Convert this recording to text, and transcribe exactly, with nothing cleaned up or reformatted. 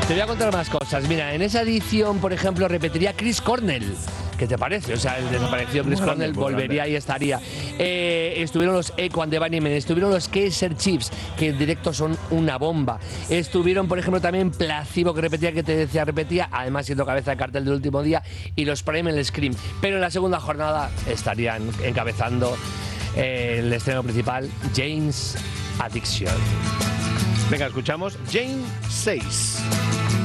Te voy a contar más cosas. Mira, en esa edición, por ejemplo, repetiría Chris Cornell. ¿Qué te parece? O sea, el desaparecido Chris Muy Cornell grande, muy volvería grande. y estaría. Eh, estuvieron los Echo and the Bunnymen, estuvieron los Kaiser Chiefs, que en directo son una bomba. Estuvieron, por ejemplo, también Placebo, que repetía, que te decía, repetía, además siendo cabeza de cartel del último día, y los Primal Scream. Pero en la segunda jornada estarían encabezando eh, el estreno principal, Jane's Addiction. Venga, escuchamos Jane seis.